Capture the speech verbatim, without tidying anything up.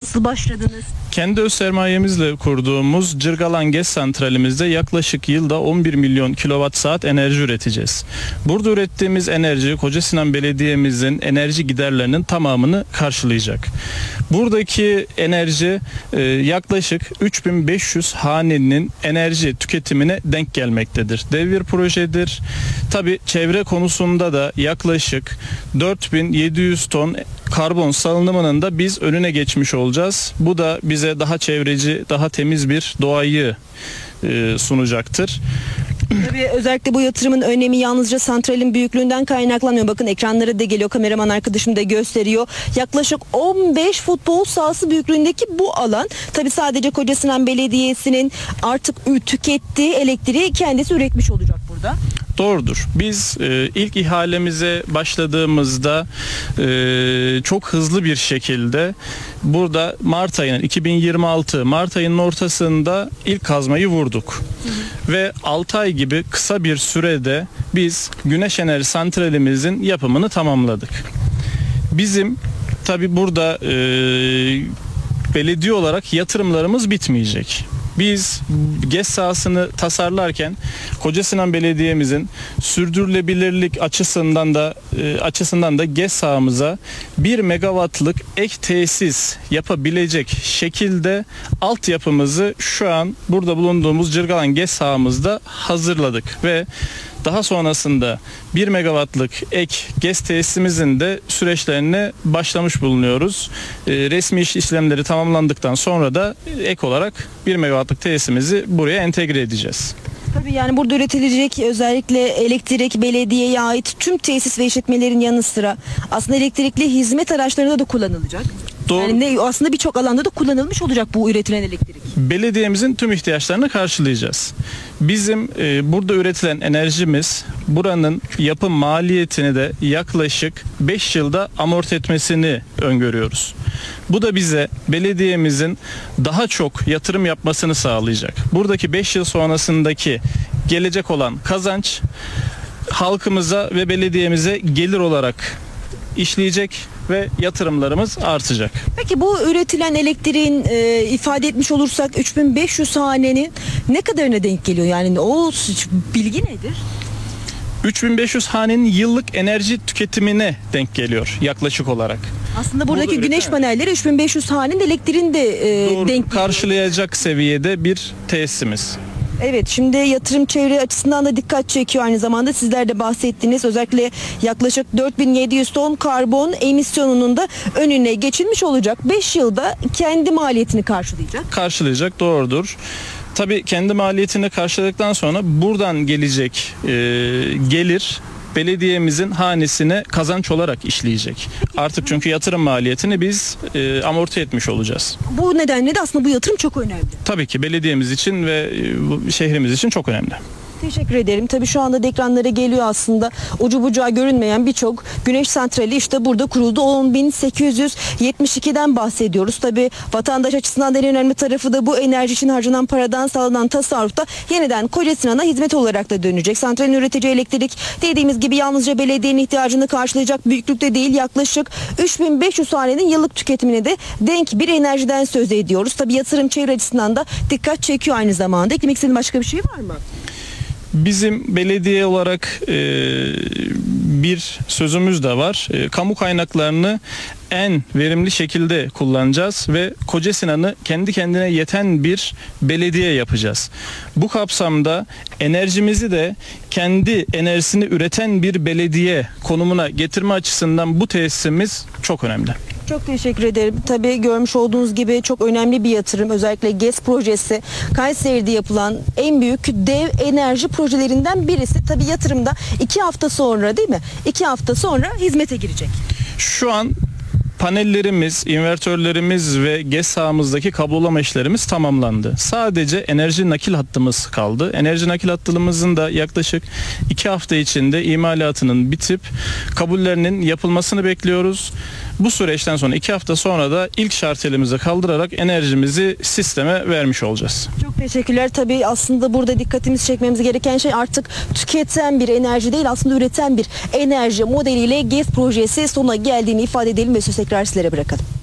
Nasıl başladınız? Kendi öz sermayemizle kurduğumuz Cırgalan Gez Santralimizde yaklaşık yılda on bir milyon kilowatt saat enerji üreteceğiz. Burada ürettiğimiz enerji Kocasinan Belediye'mizin enerji giderlerinin tamamını karşılayacak. Buradaki enerji e, yaklaşık üç bin beş yüz hanenin enerji tüketimine denk gelmektedir. Dev bir projedir. Tabii çevre konusunda da yaklaşık dört bin yedi yüz ton karbon salınımının da biz önüne geçmiş olacağız. Bu da bize daha çevreci, daha temiz bir doğayı e, sunacaktır. Tabii özellikle bu yatırımın önemi yalnızca santralin büyüklüğünden kaynaklanmıyor. Bakın ekranlara da geliyor, kameraman arkadaşım da gösteriyor. Yaklaşık on beş futbol sahası büyüklüğündeki bu alan. Tabii sadece Kocasinan Belediyesi'nin artık tükettiği elektriği kendisi üretmiş olacak burada. Doğrudur. Biz e, ilk ihalemize başladığımızda e, çok hızlı bir şekilde burada Mart ayının iki bin yirmi altı Mart ayının ortasında ilk kazmayı vurduk. Hı hı. Ve altı ay gibi kısa bir sürede biz güneş enerji santralimizin yapımını tamamladık. Bizim tabi burada e, belediye olarak yatırımlarımız bitmeyecek. Biz GES sahasını tasarlarken Kocasinan Belediye'mizin sürdürülebilirlik açısından da e, açısından da GES sahamıza bir megawattlık ek tesis yapabilecek şekilde altyapımızı şu an burada bulunduğumuz Cırgalan GES sahamızda hazırladık ve daha sonrasında bir megawattlık ek GES tesisimizin de süreçlerine başlamış bulunuyoruz. E, resmi iş işlemleri tamamlandıktan sonra da ek olarak bir megawattlık tesisimizi buraya entegre edeceğiz. Tabii yani burada üretilecek özellikle elektrik belediyeye ait tüm tesis ve işletmelerin yanı sıra aslında elektrikli hizmet araçlarında da kullanılacak. Doğru. Yani ne, aslında birçok alanda da kullanılmış olacak bu üretilen elektrik. Belediyemizin tüm ihtiyaçlarını karşılayacağız. Bizim e, burada üretilen enerjimiz buranın yapım maliyetini de yaklaşık beş yılda amorti etmesini öngörüyoruz. Bu da bize belediyemizin daha çok yatırım yapmasını sağlayacak. Buradaki beş yıl sonrasındaki gelecek olan kazanç halkımıza ve belediyemize gelir olarak işleyecek ve yatırımlarımız artacak. Peki bu üretilen elektriğin e, ifade etmiş olursak üç bin beş yüz hanenin ne kadarına denk geliyor? Yani o bilgi nedir? üç bin beş yüz hanenin yıllık enerji tüketimine denk geliyor yaklaşık olarak. Aslında buradaki Burada güneş üreten, panelleri üç bin beş yüz hanenin elektriğini de e, doğru, denk karşılayacak seviyede bir tesisimiz. Evet, şimdi yatırım çevre açısından da dikkat çekiyor aynı zamanda. Sizler de bahsettiniz. Özellikle yaklaşık dört bin yedi yüz ton karbon emisyonunun da önüne geçilmiş olacak. beş yılda kendi maliyetini karşılayacak. Karşılayacak, doğrudur. Tabii kendi maliyetini karşıladıktan sonra buradan gelecek e, gelir belediyemizin hanesine kazanç olarak işleyecek. Artık çünkü yatırım maliyetini biz e, amorti etmiş olacağız. Bu nedenle de aslında bu yatırım çok önemli. Tabii ki belediyemiz için ve e, şehrimiz için çok önemli. Teşekkür ederim. Tabii şu anda da ekranlara geliyor aslında ucu bucağı görünmeyen birçok güneş santrali işte burada kuruldu. on bin sekiz yüz yetmiş ikiden bahsediyoruz. Tabii vatandaş açısından da en önemli tarafı da bu enerji için harcanan paradan sağlanan tasarrufta yeniden Kocasinan'a hizmet olarak da dönecek. Santralin üreteceği elektrik dediğimiz gibi yalnızca belediyenin ihtiyacını karşılayacak büyüklükte değil, yaklaşık üç bin beş yüz hanenin yıllık tüketimine de denk bir enerjiden söz ediyoruz. Tabii yatırım çevre açısından da dikkat çekiyor aynı zamanda. Eklemek istediğin başka bir şey var mı? Bizim belediye olarak e, bir sözümüz de var. E, kamu kaynaklarını en verimli şekilde kullanacağız ve Kocasinan'ı kendi kendine yeten bir belediye yapacağız. Bu kapsamda enerjimizi de kendi enerjisini üreten bir belediye konumuna getirme açısından bu tesisimiz çok önemli. Çok teşekkür ederim. Tabii görmüş olduğunuz gibi çok önemli bir yatırım. Özellikle GES projesi Kayseri'de yapılan en büyük dev enerji projelerinden birisi. Tabii yatırımda iki hafta sonra değil mi? İki hafta sonra hizmete girecek. Şu an panellerimiz, invertörlerimiz ve GES sahamızdaki kablolama işlerimiz tamamlandı. Sadece enerji nakil hattımız kaldı. Enerji nakil hattımızın da yaklaşık iki hafta içinde imalatının bitip kabullerinin yapılmasını bekliyoruz. Bu süreçten sonra iki hafta sonra da ilk şartelimizi kaldırarak enerjimizi sisteme vermiş olacağız. Çok teşekkürler. Tabii aslında burada dikkatimizi çekmemiz gereken şey artık tüketen bir enerji değil, aslında üreten bir enerji modeliyle GES projesi sona geldiğini ifade edelim ve sözü tekrar sizlere bırakalım.